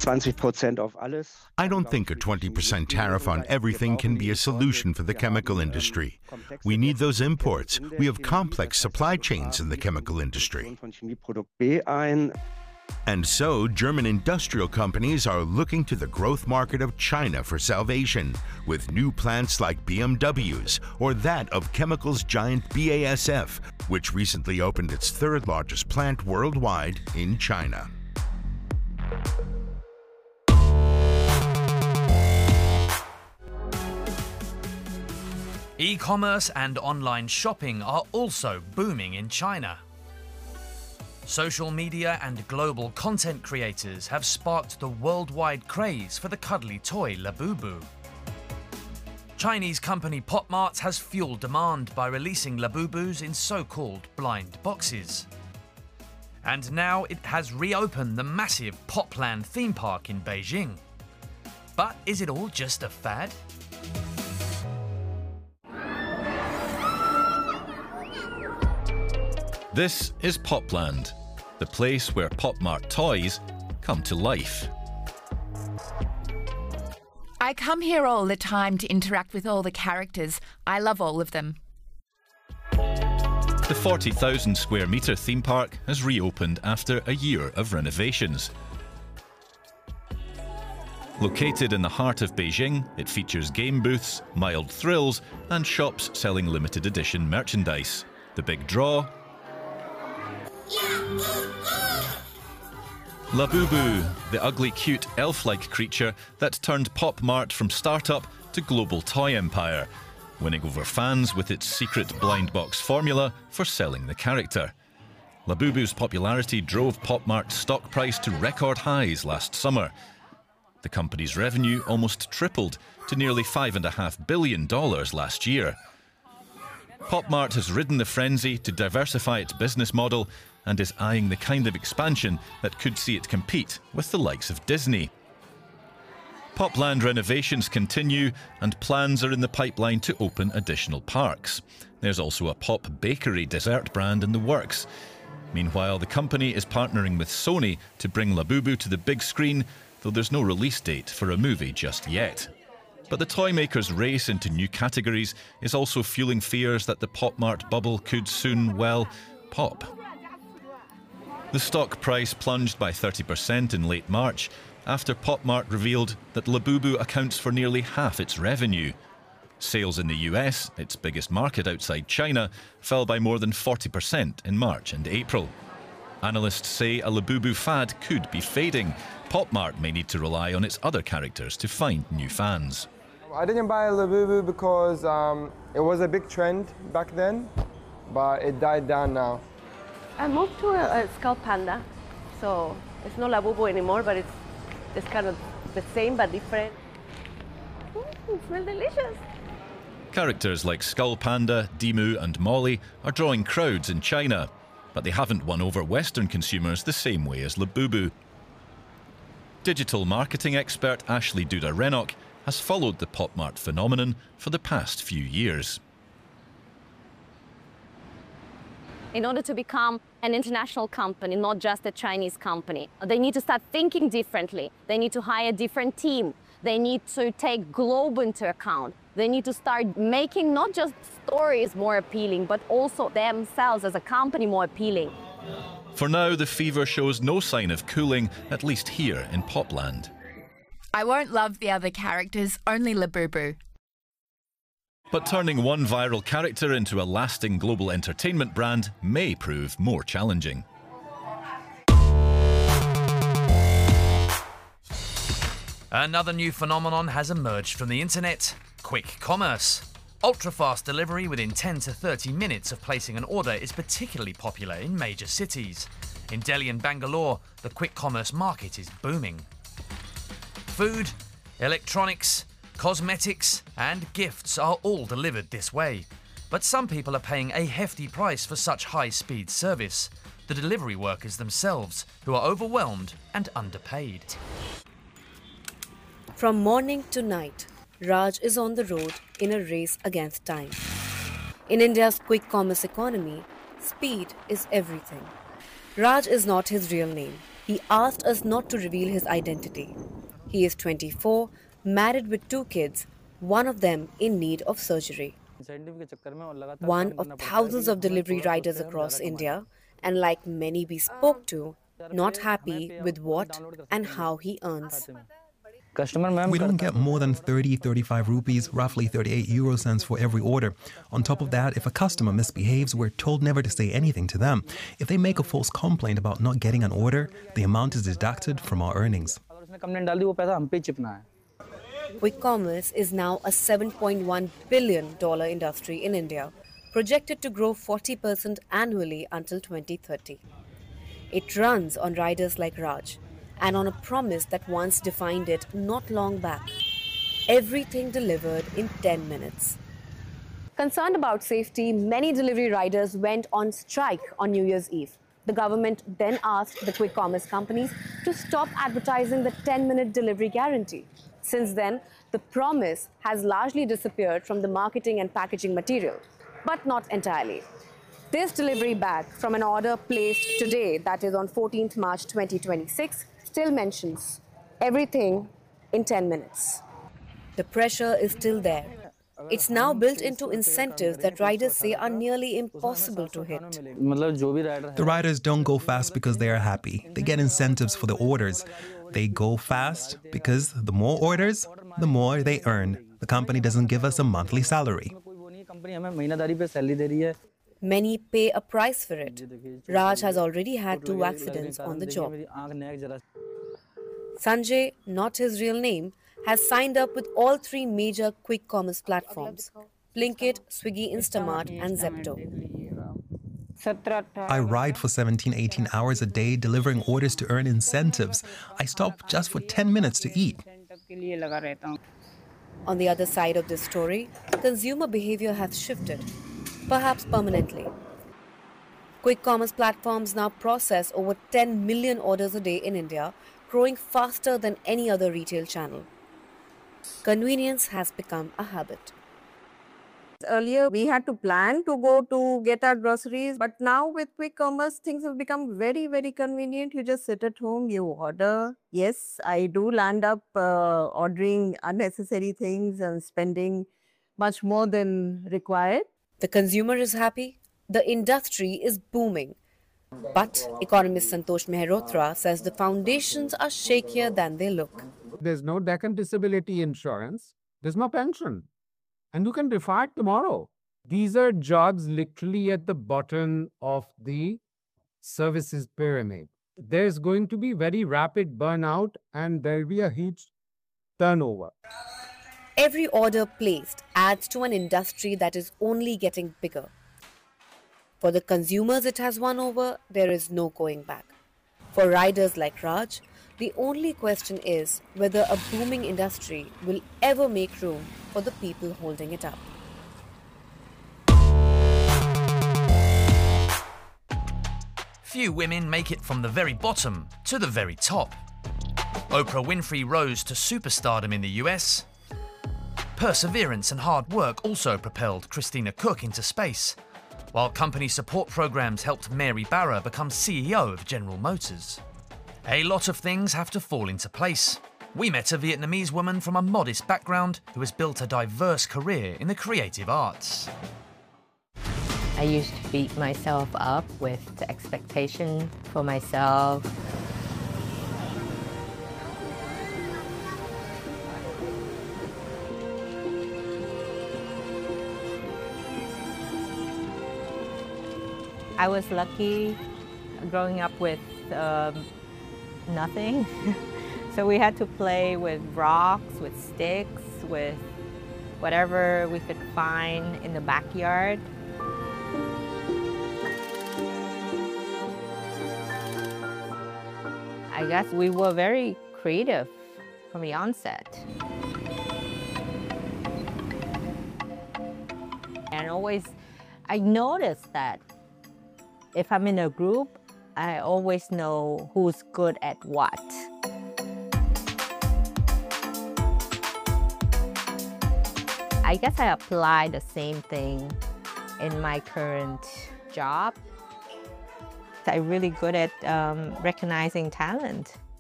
20% auf alles. I don't think a 20% tariff on everything can be a solution for the chemical industry. We need those imports. We have complex supply chains in the chemical industry. And so, German industrial companies are looking to the growth market of China for salvation, with new plants like BMW's or that of chemicals giant BASF, which recently opened its third largest plant worldwide in China. E-commerce and online shopping are also booming in China. Social media and global content creators have sparked the worldwide craze for the cuddly toy Labubu. Chinese company PopMart has fueled demand by releasing Labubus in so-called blind boxes. And now it has reopened the massive Popland theme park in Beijing. But is it all just a fad? This is Popland, the place where PopMart toys come to life. I come here all the time to interact with all the characters. I love all of them. The 40,000 square metre theme park has reopened after a year of renovations. Located in the heart of Beijing, it features game booths, mild thrills, and shops selling limited edition merchandise. The big draw: Labubu, the ugly, cute, elf-like creature that turned PopMart from startup to global toy empire, winning over fans with its secret blind box formula for selling the character. Labubu's popularity drove PopMart's stock price to record highs last summer. The company's revenue almost tripled to nearly $5.5 billion last year. PopMart has ridden the frenzy to diversify its business model and is eyeing the kind of expansion that could see it compete with the likes of Disney. Popland renovations continue and plans are in the pipeline to open additional parks. There's also a Pop Bakery dessert brand in the works. Meanwhile, the company is partnering with Sony to bring Labubu to the big screen, though there's no release date for a movie just yet. But the toy maker's race into new categories is also fueling fears that the PopMart bubble could soon, well, pop. The stock price plunged by 30% in late March after PopMart revealed that Labubu accounts for nearly half its revenue. Sales in the US, its biggest market outside China, fell by more than 40% in March and April. Analysts say a Labubu fad could be fading. PopMart may need to rely on its other characters to find new fans. I didn't buy Labubu because it was a big trend back then, but it died down now. I moved to a Skull Panda, so it's not Labubu anymore, but it's kind of the same but different. It smells delicious. Characters like Skull Panda, Dimu and Molly are drawing crowds in China, but they haven't won over Western consumers the same way as Labubu. Digital marketing expert Ashley Duda-Rennock has followed the PopMart phenomenon for the past few years. In order to become an international company, not just a Chinese company, they need to start thinking differently. They need to hire a different team. They need to take global into account. They need to start making not just stories more appealing, but also themselves as a company more appealing. For now, the fever shows no sign of cooling, at least here in Popland. I won't love the other characters, only Labubu. But turning one viral character into a lasting global entertainment brand may prove more challenging. Another new phenomenon has emerged from the internet: quick commerce. Ultra-fast delivery within 10 to 30 minutes of placing an order is particularly popular in major cities. In Delhi and Bangalore, the quick commerce market is booming. Food, electronics, cosmetics and gifts are all delivered this way. But some people are paying a hefty price for such high-speed service: the delivery workers themselves, who are overwhelmed and underpaid. From morning to night, Raj is on the road in a race against time. In India's quick commerce economy, speed is everything. Raj is not his real name. He asked us not to reveal his identity. He is 24, married with 2 kids, one of them in need of surgery. One of thousands of delivery riders across India, and like many we spoke to, not happy with what and how he earns. We don't get more than 30-35 rupees, roughly 38 euro cents for every order. On top of that, if a customer misbehaves, we're told never to say anything to them. If they make a false complaint about not getting an order, the amount is deducted from our earnings. Quick commerce is now a $7.1 billion industry in India, projected to grow 40% annually until 2030. It runs on riders like Raj, and on a promise that once defined it not long back. Everything delivered in 10 minutes. Concerned about safety, many delivery riders went on strike on New Year's Eve. The government then asked the quick commerce companies to stop advertising the 10-minute delivery guarantee. Since then, the promise has largely disappeared from the marketing and packaging material, but not entirely. This delivery bag from an order placed today, that is on 14th March 2026, still mentions everything in 10 minutes. The pressure is still there. It's now built into incentives that riders say are nearly impossible to hit. The riders don't go fast because they are happy. They get incentives for the orders. They go fast because the more orders, the more they earn. The company doesn't give us a monthly salary. Many pay a price for it. Raj has already had 2 accidents on the job. Sanjay, not his real name, has signed up with all 3 major quick commerce platforms: Blinkit, Swiggy, Instamart and Zepto. I ride for 17-18 hours a day delivering orders to earn incentives. I stop just for 10 minutes to eat. On the other side of this story, consumer behavior has shifted, perhaps permanently. Quick commerce platforms now process over 10 million orders a day in India, growing faster than any other retail channel. Convenience has become a habit. Earlier, we had to plan to go to get our groceries, but now with quick commerce, things have become very, very convenient. You just sit at home, you order. Yes, I do land up ordering unnecessary things and spending much more than required. The consumer is happy. The industry is booming. But economist Santosh Mehrotra says the foundations are shakier than they look. There's no Deccan disability insurance. There's no pension. And you can retire tomorrow. These are jobs literally at the bottom of the services pyramid. There's going to be very rapid burnout and there'll be a huge turnover. Every order placed adds to an industry that is only getting bigger. For the consumers it has won over, there is no going back. For riders like Raj, the only question is whether a booming industry will ever make room for the people holding it up. Few women make it from the very bottom to the very top. Oprah Winfrey rose to superstardom in the US. Perseverance and hard work also propelled Christina Koch into space, while company support programs helped Mary Barra become CEO of General Motors. A lot of things have to fall into place. We met a Vietnamese woman from a modest background who has built a diverse career in the creative arts. I used to beat myself up with the expectation for myself. I was lucky growing up with nothing. So we had to play with rocks, with sticks, with whatever we could find in the backyard. I guess we were very creative from the onset. And always, I noticed that if I'm in a group, I always know who's good at what. I guess I apply the same thing in my current job. I'm really good at recognizing talent.